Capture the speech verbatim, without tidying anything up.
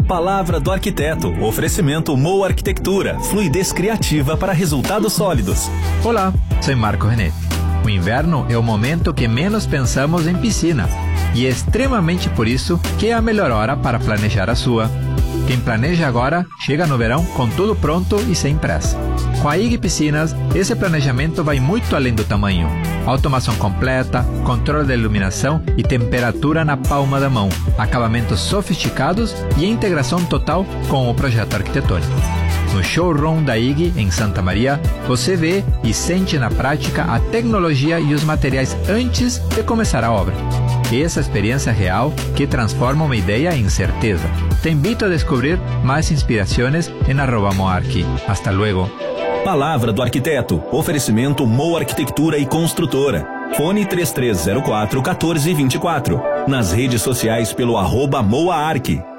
Palavra do Arquiteto. Oferecimento Moa Arquitectura. Fluidez criativa para resultados sólidos. Olá, sou Marco René. O inverno é o momento que menos pensamos em piscina. E é extremamente por isso que é a melhor hora para planejar a sua. Quem planeja agora, chega no verão com tudo pronto e sem pressa. Com a I G Piscinas, esse planejamento vai muito além do tamanho. Automação completa, controle da iluminação e temperatura na palma da mão, acabamentos sofisticados e integração total com o projeto arquitetônico. No showroom da I G, em Santa Maria, você vê e sente na prática a tecnologia e os materiais antes de começar a obra. Essa experiência real que transforma uma ideia em certeza. Te invito a descobrir mais inspirações em arroba moarqui. Hasta luego. Palavra do Arquiteto. Oferecimento Moa Arquitectura e Construtora. Fone três três zero quatro, um quatro dois quatro. Nas redes sociais pelo arroba moaarqui.